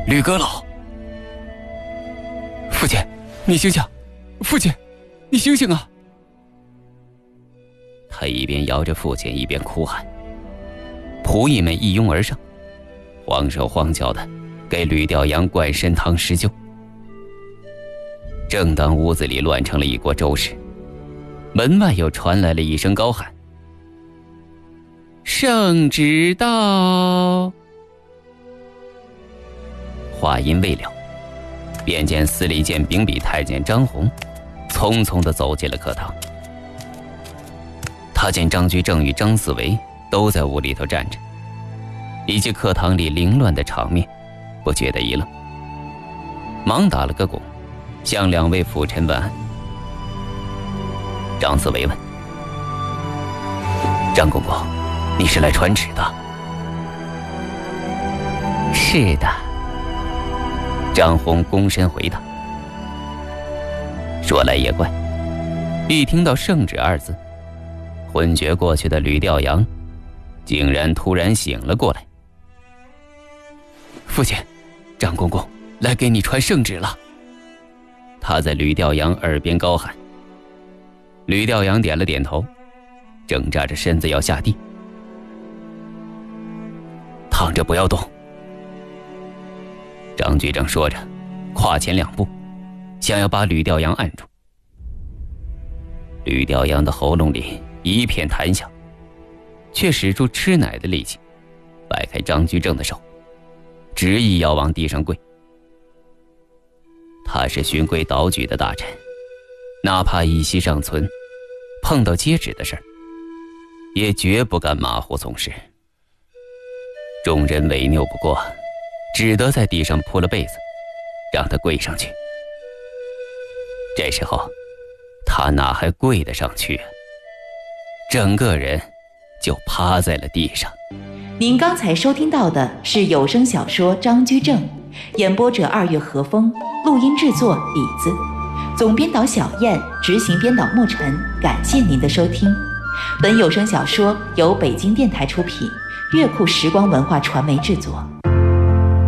吕阁老，父亲，你醒醒！父亲，你醒醒啊！他一边摇着父亲，一边哭喊。仆役们一拥而上，慌手慌脚的给吕调阳灌参汤施救。正当屋子里乱成了一锅粥时，门外又传来了一声高喊：“圣旨到！”话音未了，便见司礼监秉笔太监张宏匆匆地走进了课堂。他见张居正与张四维都在屋里头站着，以及课堂里凌乱的场面，不觉得一愣，忙打了个拱，向两位辅臣问安。张四维问：“张公公，你是来传旨的？”“是的。”张宏躬身回答。说来也怪，一听到圣旨二字，昏厥过去的吕调阳竟然突然醒了过来。“父亲，张公公来给你传圣旨了。”他在吕调阳耳边高喊。吕调阳点了点头，挣扎着身子要下地。“躺着不要动。”张居正说着，跨前2步，想要把吕调阳按住。吕调阳的喉咙里一片弹响，却使出吃奶的力气，摆开张居正的手，执意要往地上跪。他是循规蹈矩的大臣，哪怕一息尚存，碰到接旨的事儿，也绝不敢马虎从事。众人违拗不过，只得在地上铺了被子，让他跪上去。这时候他哪还跪得上去啊？整个人就趴在了地上。 您刚才收听到的是有声小说《张居正》，演播者2月和风，录音制作李子，总编导小燕，执行编导莫尘。感谢您的收听。本有声小说由北京电台出品，乐库时光文化传媒制作。